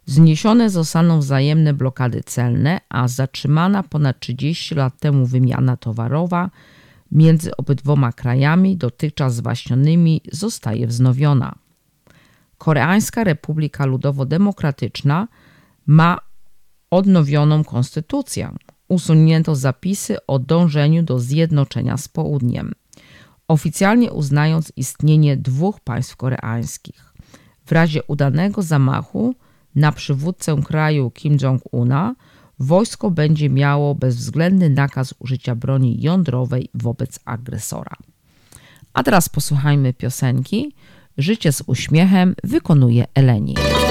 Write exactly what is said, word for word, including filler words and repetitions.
Zniesione zostaną wzajemne blokady celne, a zatrzymana ponad trzydzieści lat temu wymiana towarowa między obydwoma krajami, dotychczas zwaśnionymi, zostaje wznowiona. Koreańska Republika Ludowo-Demokratyczna ma odnowioną konstytucję. Usunięto zapisy o dążeniu do zjednoczenia z południem, oficjalnie uznając istnienie dwóch państw koreańskich. W razie udanego zamachu na przywódcę kraju Kim Jong-una wojsko będzie miało bezwzględny nakaz użycia broni jądrowej wobec agresora. A teraz posłuchajmy piosenki. Życie z uśmiechem wykonuje Eleni.